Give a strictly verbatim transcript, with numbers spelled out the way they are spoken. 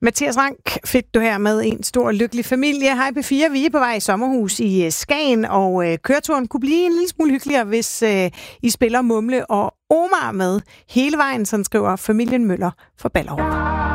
Mathias Rank fik du her med en stor lykkelig familie. Hej P fire, vi er på vej i sommerhus i Skagen, og øh, køreturen kunne blive en lille smule hyggeligere, hvis øh, I spiller Mumle og Omar med hele vejen, sådan skriver familien Møller for Ballerup.